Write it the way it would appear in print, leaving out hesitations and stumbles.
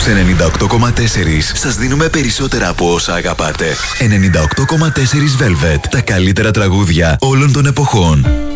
Στους 98,4 σας δίνουμε περισσότερα από όσα αγαπάτε. 98,4 Velvet. Τα καλύτερα τραγούδια όλων των εποχών.